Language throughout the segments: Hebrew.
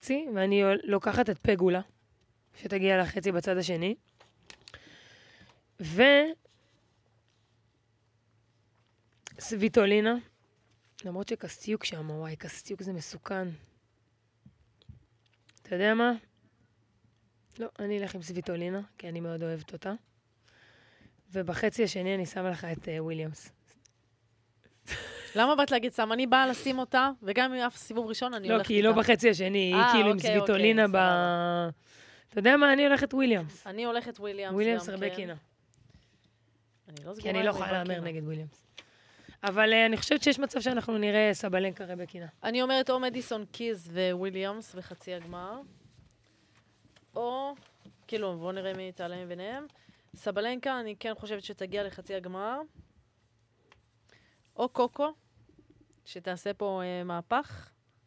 לחצי, ואני לוקחת את פגולה, שתגיע לחצי בצד השני. סוויטולינה, למרות שקסטיוק שם, וואי, קסטיוק זה מסוכן. אתה יודע מה? לא, אני אלך עם סוויטולינה, כי אני מאוד אוהבת אותה. ובחצי השני אני שמה לך את וויליאמס. למה באת להגיד סם? אני באה לשים אותה, וגם אם אף סיבוב ראשון אני הולכת לא, כי היא לא בחצי השני, היא כאילו עם סוויטולינה ב... אתה יודע מה? אני הולכת וויליאמס. אני הולכת וויליאמס. וויליאמס רבקינה. כי אני לא יכולה לאמר נגד וויליאמס. אבל אני חושבת שיש מצב שאנחנו נראה סבלנקה רבקינה. אני אומרת או מדיסון קיז וויליאמס וחצי הגמר, או, כאילו, בואו נראה מי יתעלם ביניהם. סבלנקה, אני כן חושבת שתגיע לחצי הגמר. או קוקו, שתעשה פה מהפך.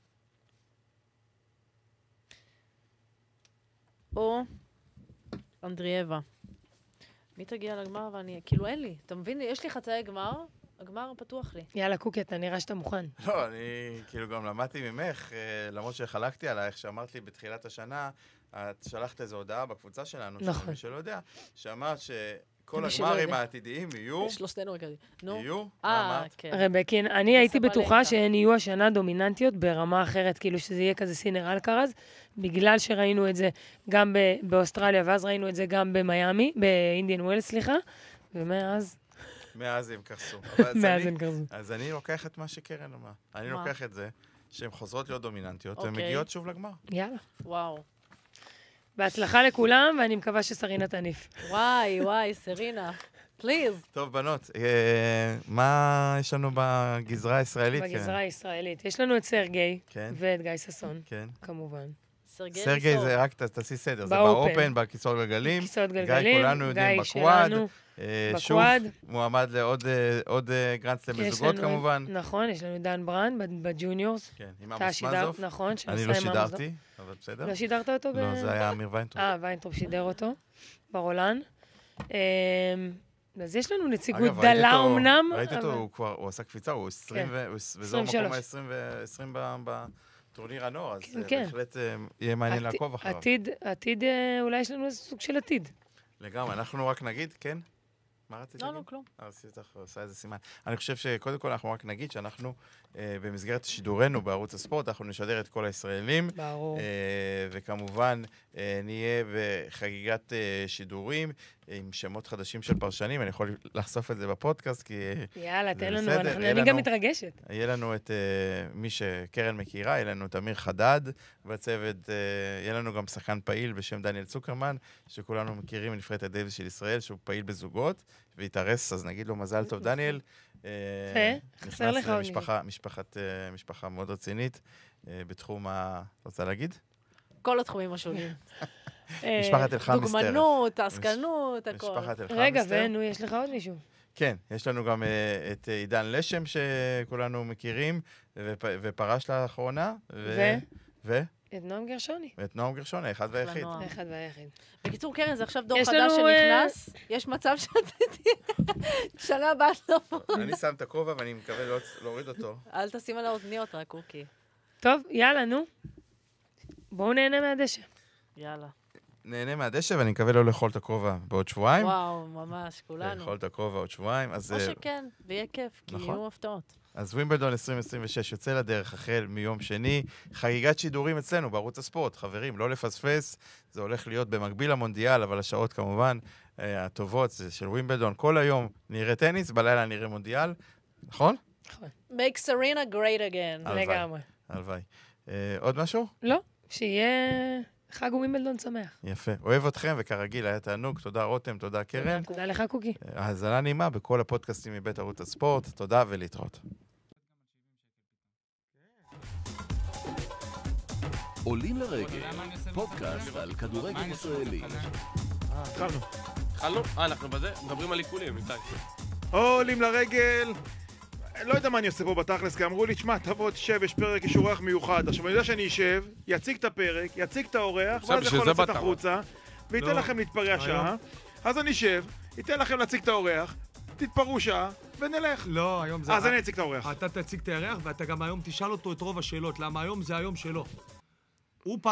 או אנדריאבה. מי תגיע לגמר ואני... כאילו אין לי, אתה מבין? יש לי חצאי גמר, הגמר פתוח לי. יאללה, קוקי, אתה נראה שאתה מוכן. לא, אני כאילו גם למדתי ממך, למרות שחלקתי עלייך, שאמרת לי בתחילת השנה, את שלחת איזו הודעה בקבוצה שלנו, נכון. שמי שלא יודע, שאמרת שכל הגמרים העתידיים יהיו... שלושתנו כזה. יהיו? כן. רבקין, אני הייתי בטוחה שהן יהיו השנה דומיננטיות ברמה אחרת, כאילו שזה יהיה כזה סינר אלקרז, בגלל שראינו את זה גם באוסטרליה, ואז ראינו את זה גם במיימי, באינדיאן ווילס, סליחה, ומאז... מאז הם קרסו. מאז הם קרסו. אז אני לוקח את מה שקרן אמרה. אני לוקח את זה, שהן חוזרות להיות דומיננטיות, והן מגיעות שוב לגמר. יאללה. וואו. בהצלחה לכולם, ואני מקווה שסרינה תניף. וואי, סרינה. פליז. טוב, בנות, מה יש לנו בגזרה הישראלית? בגזרה הישראלית. יש לנו את סרגי, ואת גיא ססון, כמובן. סרגי זה רק, תעשי סדר, זה באופן, בכיסאות גלגלים. כיסאות גלגלים. גיא כולנו יודעים בקוואד. שוב, מועמד לעוד גרנדסלאם בזוגות כמובן. נכון, יש לנו דן ברנד בג'וניורס. כן, עם עמוס מזוף. נכון. אני לא שידרתי, אבל בסדר. לא שידרת אותו? לא, זה היה אמיר ויינטרופ. ויינטרופ שידר אותו, ברולן. אז יש לנו נציגות דלה אומנם. ראיתי אותו, הוא עשה קפיצה, הוא 20, וזהו מקום ה-20 בטורניר הנוער, אז בהחלט יהיה מעניין לעקוב אחריו. עתיד, אולי יש לנו איזה סוג של עתיד. לגמרי, אנחנו רק נגיד, כן? מה רצית להגיד? לא, כלום. עושה איזה סימן. אני חושב שקודם כל אנחנו רק נגיד שאנחנו במסגרת שידורנו בערוץ הספורט, אנחנו נשדר את כל הישראלים. ברור. וכמובן נהיה בחגיגת שידורים עם שמות חדשים של פרשנים. אני יכול לחשוף את זה בפודקאסט, כי יאללה, תן לנו, אני גם מתרגשת. יהיה לנו את מי שקרן מכירה, יהיה לנו את אמיר חדד בצוות, יהיה לנו גם שחקן פעיל בשם דניאל צוקרמן, שכולנו מכירים מנבחרת הדייוויס של ישראל, שהוא פעיל בזוגות, והתארס, אז נגיד לו מזל טוב, דניאל. חסר לך עוד משפחה מאוד רצינית, בתחום רוצה להגיד? כל התחומים השונים. משפחת אלחמיסטר. דוגמנות, עסקנות, הכל. משפחת אלחמיסטר. רגע, ונו, יש לך עוד מישהו. כן, יש לנו גם את עידן לשם שכולנו מכירים, ופרש לאחרונה. את נועם גרשוני. את נועם גרשוני, אחד והיחיד. אחד והיחיד. בקיצור, קרן, זה עכשיו דור חדש שנכנס. יש מצב שאתה שנה הבאה לא פה. אני שם את הכובע ואני מקווה להוריד אותו. אל תשים על האוזניות רק, אוקיי. טוב, יאללה, נו. בואו נהנה מהדשא. יאללה. נהנה מהדשא, ואני מקווה לא לאכול את הכובע בעוד שבועיים. וואו, ממש, כולנו. לאכול את הכובע בעוד שבועיים. או שכן, ויהיה כיף, כי יהיו הפתעות. אז ווימבלדון 2026 יוצא לדרך החל מיום שני. חגיגת שידורים אצלנו בערוץ הספורט. חברים, לא לפספס. זה הולך להיות במקביל למונדיאל, אבל השעות כמובן הטובות זה של ווימבלדון. כל היום נראה טניס, בלילה נראה מונדיאל. נכון? נכון. Make Serena great again. לגמרי. הלוואי. עוד משהו? לא, שיהיה חג ווימבלדון שמח. יפה. אוהב אתכם, וכרגיל היה תענוג. תודה רותם, תודה קרן. תודה לך קוקי. האזנה נעימה בכל הפודקאסטים מבית ערוץ הספורט. תודה ולהתראות. עולים לרגל, פודקאסט על כדורגל ישראלי. התחלנו? אנחנו בזה? מדברים על עיקולים, איתי. עולים לרגל. לא יודע מה אני עושה פה בתכלס, כי אמרו לי, תשמע, תבוא, תשב, יש פרק, יש אורח מיוחד. עכשיו, אני יודע שאני אשב, יציג את הפרק, יציג את האורח, ואז יכול לצאת החוצה, וייתן לכם להתפרע שעה. אז אני אשב, ייתן לכם להציג את האורח, תתפרעו שעה, ונלך. לא, היום זה... אז אני אציג את האורח. אתה תציג את האורח, ואתה גם היום תשאל אותו את רוב השאלות, למה היום זה היום שלו. הוא